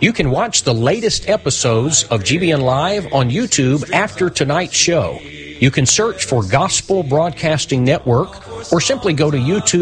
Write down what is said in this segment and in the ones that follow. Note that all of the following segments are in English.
You can watch the latest episodes of GBN Live on YouTube after tonight's show. You can search for Gospel Broadcasting Network or simply go to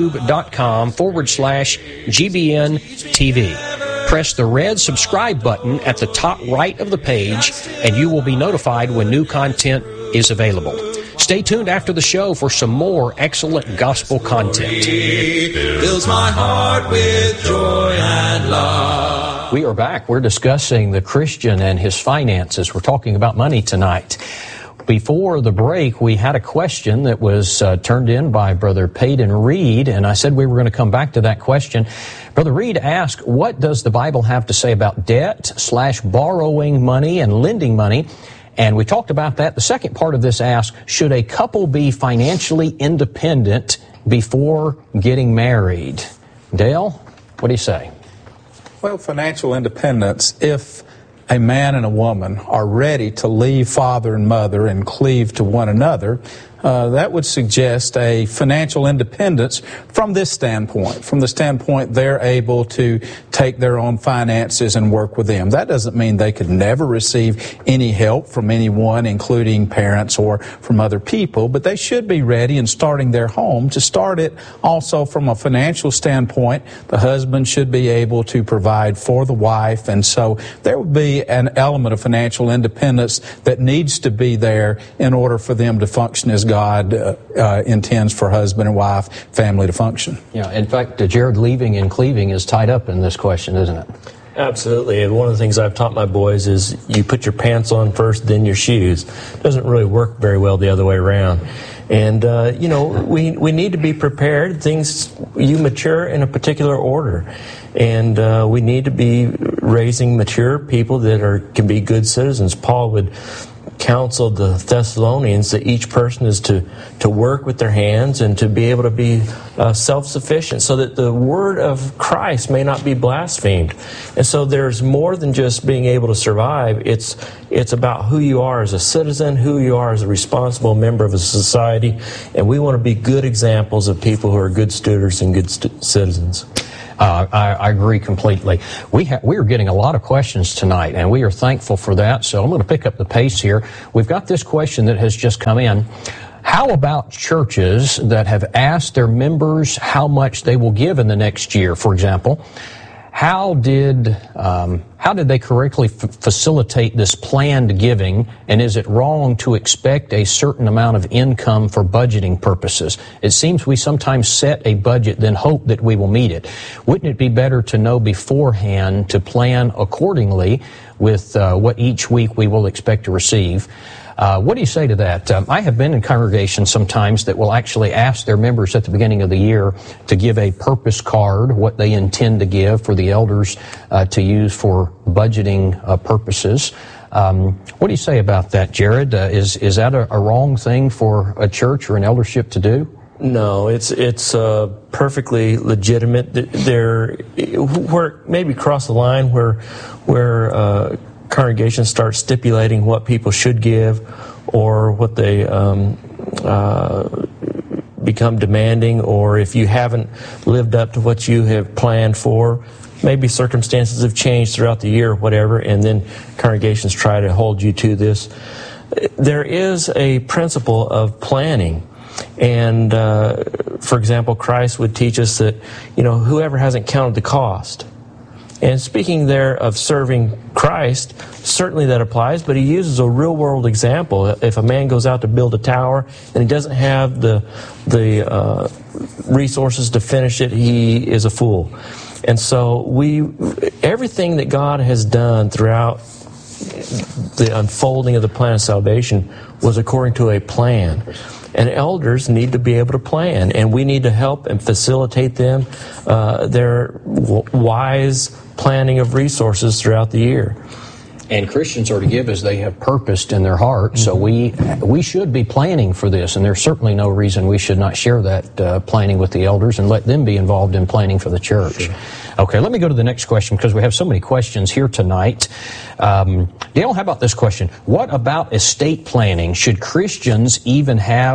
youtube.com/GBN TV. Press the red subscribe button at the top right of the page and you will be notified when new content is available. Stay tuned after the show for some more excellent gospel content. Fills my heart with joy and love. We are back. We're discussing the Christian and his finances. We're talking about money tonight. Before the break, we had a question that was turned in by Brother Peyton Reed, and I said we were going to come back to that question. Brother Reed asked, what does the Bible have to say about debt/borrowing money and lending money? And we talked about that. The second part of this asks, should a couple be financially independent before getting married? Dale, what do you say? Well, financial independence, if a man and a woman are ready to leave father and mother and cleave to one another, that would suggest a financial independence from this standpoint. From the standpoint they're able to take their own finances and work with them. That doesn't mean they could never receive any help from anyone, including parents or from other people, but they should be ready in starting their home to start it also from a financial standpoint. The husband should be able to provide for the wife, and so there would be an element of financial independence that needs to be there in order for them to function as God intends for husband and wife, family to function. Yeah, in fact, Jared, leaving and cleaving is tied up in this question, isn't it? Absolutely. And one of the things I've taught my boys is you put your pants on first, then your shoes. It doesn't really work very well the other way around. And, we need to be prepared. You mature in a particular order. And we need to be raising mature people that can be good citizens. Paul would counsel the Thessalonians that each person is to work with their hands and to be able to be self-sufficient so that the word of Christ may not be blasphemed. And so there's more than just being able to survive. It's about who you are as a citizen, who you are as a responsible member of a society, and we want to be good examples of people who are good stewards and good citizens. I agree completely. We are getting a lot of questions tonight, and we are thankful for that. So I'm going to pick up the pace here. We've got this question that has just come in. How about churches that have asked their members how much they will give in the next year, for example? How did they correctly facilitate this planned giving, and is it wrong to expect a certain amount of income for budgeting purposes? It seems we sometimes set a budget, then hope that we will meet it. Wouldn't it be better to know beforehand to plan accordingly with what each week we will expect to receive? What do you say to that? I have been in congregations sometimes that will actually ask their members at the beginning of the year to give a purpose card, what they intend to give for the elders to use for budgeting purposes. What do you say about that, Jared? Is that a wrong thing for a church or an eldership to do? No, it's perfectly legitimate. Where maybe cross the line where congregations start stipulating what people should give or what they become demanding, or if you haven't lived up to what you have planned for, maybe circumstances have changed throughout the year or whatever, and then congregations try to hold you to this. There is a principle of planning. And, for example, Christ would teach us that, whoever hasn't counted the cost. And speaking there of serving Christ, certainly that applies, but he uses a real-world example. If a man goes out to build a tower and he doesn't have the resources to finish it, he is a fool. And so everything that God has done throughout the unfolding of the plan of salvation was according to a plan. And elders need to be able to plan, and we need to help and facilitate them their wise planning of resources throughout the year. And Christians are to give as they have purposed in their heart. So we should be planning for this, and there's certainly no reason we should not share that planning with the elders and let them be involved in planning for the church. Sure. Okay, let me go to the next question because we have so many questions here tonight. Dale, how about this question? What about estate planning? Should Christians even have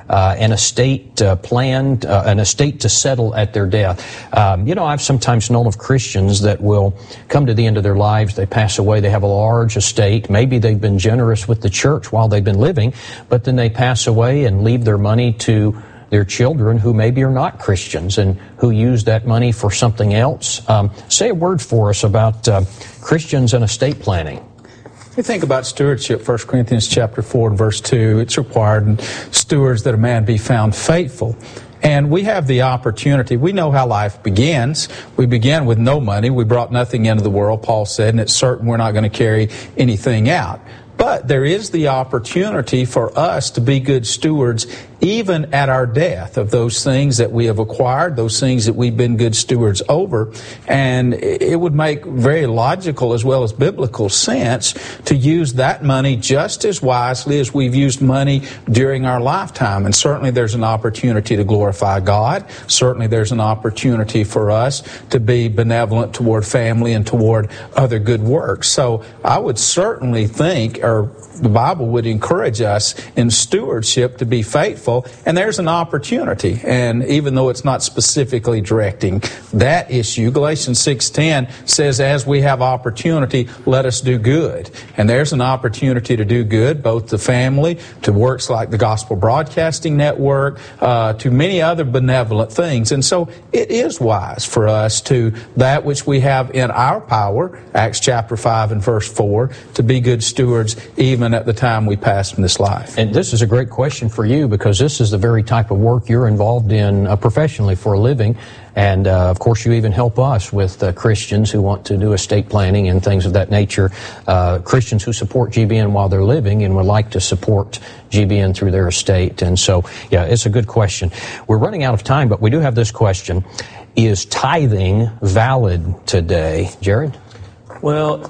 an estate planned, an estate to settle at their death. I've sometimes known of Christians that will come to the end of their lives, they pass away, they have a large estate, maybe they've been generous with the church while they've been living, but then they pass away and leave their money to their children who maybe are not Christians and who use that money for something else. Say a word for us about Christians and estate planning. You think about stewardship, 1 Corinthians chapter 4 and verse 2, it's required stewards that a man be found faithful. And we have the opportunity. We know how life begins. We began with no money. We brought nothing into the world, Paul said, and it's certain we're not going to carry anything out. But there is the opportunity for us to be good stewards even at our death of those things that we have acquired, those things that we've been good stewards over. And it would make very logical as well as biblical sense to use that money just as wisely as we've used money during our lifetime. And certainly there's an opportunity to glorify God. Certainly there's an opportunity for us to be benevolent toward family and toward other good works. So I would certainly think, or the Bible would encourage us in stewardship to be faithful, and there's an opportunity. And even though it's not specifically directing that issue, Galatians 6:10 says, as we have opportunity, let us do good. And there's an opportunity to do good, both to family, to works like the Gospel Broadcasting Network, to many other benevolent things. And so it is wise for us to, that which we have in our power, Acts chapter 5 and verse 4, to be good stewards even at the time we pass from this life. And this is a great question for you, because this is the very type of work you're involved in professionally for a living. And of course, you even help us with Christians who want to do estate planning and things of that nature. Christians who support GBN while they're living and would like to support GBN through their estate. And so, yeah, it's a good question. We're running out of time, but we do have this question. Is tithing valid today? Jared? Well,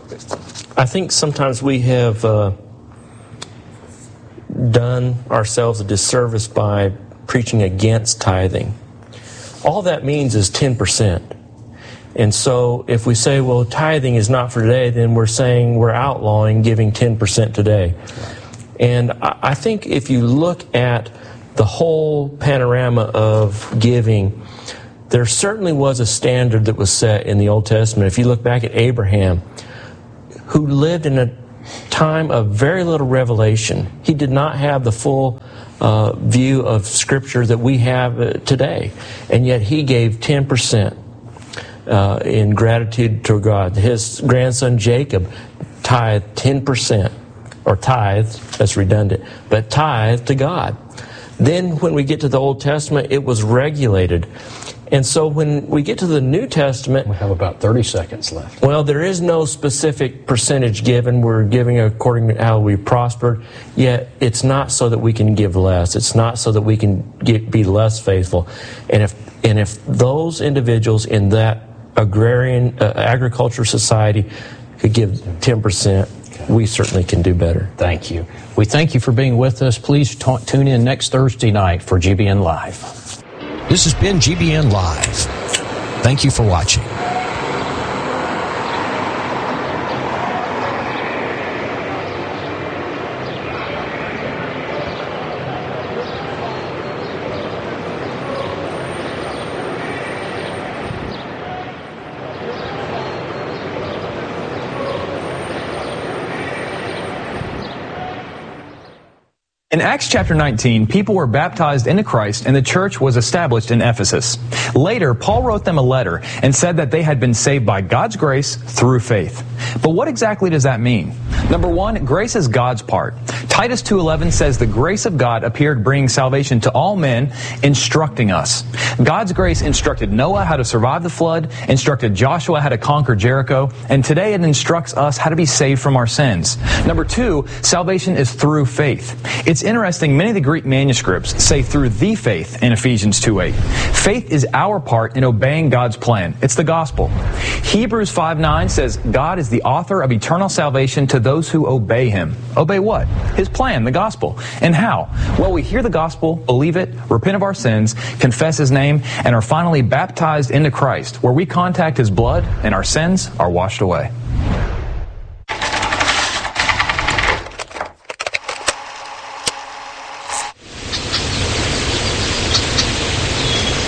I think sometimes we have done ourselves a disservice by preaching against tithing. All that means is 10%. And so if we say, well, tithing is not for today, then we're saying we're outlawing giving 10% today. And I think if you look at the whole panorama of giving, there certainly was a standard that was set in the Old Testament. If you look back at Abraham, who lived in a time of very little revelation. He did not have the full view of Scripture that we have today. And yet he gave 10% in gratitude to God. His grandson Jacob tithed 10%, or tithed, that's redundant, but tithed to God. Then when we get to the Old Testament, it was regulated. And so when we get to the New Testament... We have about 30 seconds left. Well, there is no specific percentage given. We're giving according to how we prospered. Yet it's not so that we can give less. It's not so that we can be less faithful. And if those individuals in that agrarian agriculture society could give 10%, we certainly can do better. Thank you. We thank you for being with us. Please tune in next Thursday night for GBN Live. This has been GBN Live. Thank you for watching. In Acts chapter 19, people were baptized into Christ and the church was established in Ephesus. Later, Paul wrote them a letter and said that they had been saved by God's grace through faith. But what exactly does that mean? Number one, grace is God's part. Titus 2:11 says the grace of God appeared bringing salvation to all men, instructing us. God's grace instructed Noah how to survive the flood, instructed Joshua how to conquer Jericho, and today it instructs us how to be saved from our sins. Number two, salvation is through faith. It's interesting, many of the Greek manuscripts say through the faith in Ephesians 2:8. Faith is our part in obeying God's plan. It's the gospel. Hebrews 5:9 says God is the author of eternal salvation to those who obey Him. Obey what? His plan, the gospel. And how? Well, we hear the gospel, believe it, repent of our sins, confess His name, and are finally baptized into Christ, where we contact His blood and our sins are washed away.